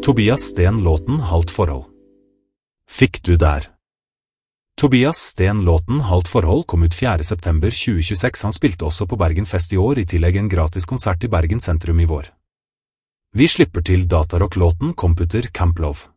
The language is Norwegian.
Tobias Sten-låten Halvt forhold. Fikk du der? Tobias Sten-låten Halvt forhold kom ut 4. september 2026. Han spilte også på Bergen Fest i år, i tillegg en gratis konsert i Bergen sentrum i vår. Vi slipper til datarock-låten Computer Camp Love.